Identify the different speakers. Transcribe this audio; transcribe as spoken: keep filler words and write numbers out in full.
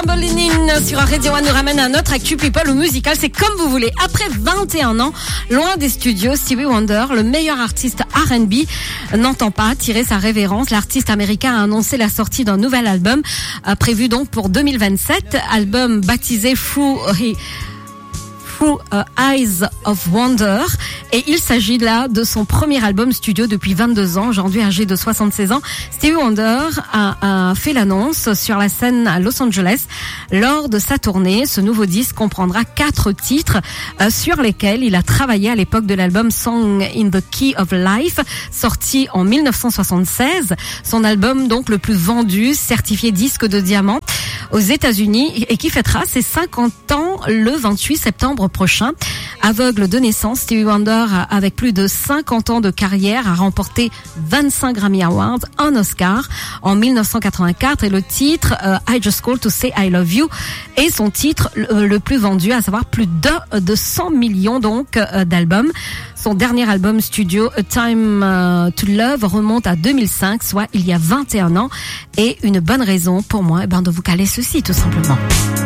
Speaker 1: Tambourine sur Radio One nous ramène à notre actu people ou musical, c'est comme vous voulez. Après vingt et un ans, loin des studios, Stevie Wonder, le meilleur artiste R and B, n'entend pas tirer sa révérence. L'artiste américain a annoncé la sortie d'un nouvel album, euh, prévu donc pour deux mille vingt-sept, album baptisé Through Through uh, Eyes of Wonder, et il s'agit là de son premier album studio depuis vingt-deux ans. Aujourd'hui âgé de soixante-seize ans, Stevie Wonder a, a fait l'annonce sur la scène à Los Angeles lors de sa tournée. Ce nouveau disque comprendra quatre titres euh, sur lesquels il a travaillé à l'époque de l'album Song in the Key of Life, sorti en mille neuf cent soixante-seize. Son album donc le plus vendu, certifié disque de diamant aux États-Unis, et qui fêtera ses cinquante ans le vingt-huit septembre prochain. Aveugle de naissance, Stevie Wonder, avec plus de cinquante ans de carrière, a remporté vingt-cinq Grammy Awards, un Oscar en mille neuf cent quatre-vingt-quatre, et le titre euh, I Just Called to Say I Love You est son titre le, le plus vendu, à savoir plus de, de cent millions donc euh, d'albums. Son dernier album studio, A Time uh, to Love, remonte à deux mille cinq, soit il y a vingt et un ans, et une bonne raison pour moi eh ben, de vous caler ceci tout simplement.